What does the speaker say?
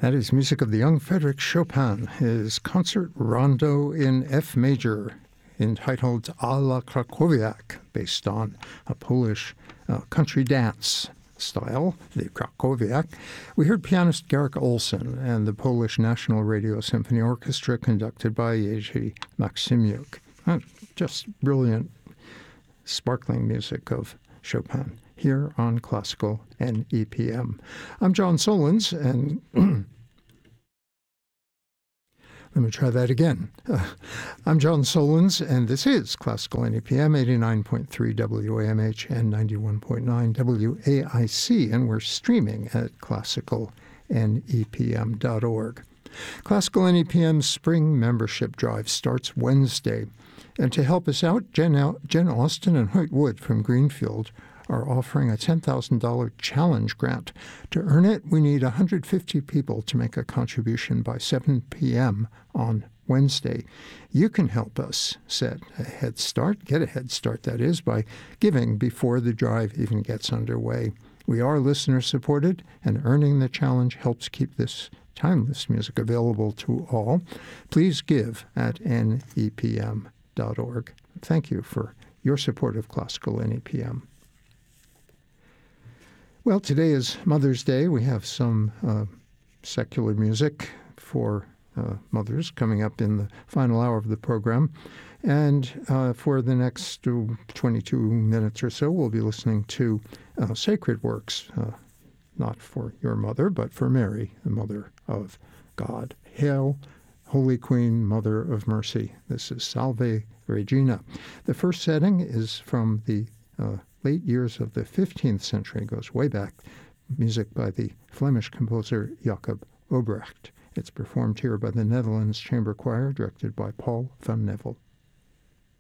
That is music of the young Frédéric Chopin, his concert rondo in F major, entitled A la Krakowiak, based on a Polish country dance style, the Krakowiak. We heard pianist Garrick Olson and the Polish National Radio Symphony Orchestra, conducted by Jerzy Maksymiuk. Just brilliant, sparkling music of Chopin here on Classical and EPM. I'm John Solons, and let me try that again. I'm John Solons, and this is Classical and EPM, 89.3 WAMH and 91.9 WAIC, and we're streaming at classicalandepm.org. Classical and EPM's spring membership drive starts Wednesday, and to help us out, Jen Austin and Hoyt Wood from Greenfield are offering a $10,000 challenge grant. To earn it, we need 150 people to make a contribution by 7 p.m. on Wednesday. You can help us get a head start, that is, by giving before the drive even gets underway. We are listener-supported, and earning the challenge helps keep this timeless music available to all. Please give at nepm.org. Thank you for your support of Classical and EPM. Well, today is Mother's Day. We have some secular music for mothers coming up in the final hour of the program. And for the next 22 minutes or so, we'll be listening to sacred works, not for your mother, but for Mary, the Mother of God. Hail, Holy Queen, Mother of Mercy. This is Salve Regina. The first setting is from the late years of the 15th century, goes way back, music by the Flemish composer Jacob Obrecht. It's performed here by the Netherlands Chamber Choir, directed by Paul van Nevel.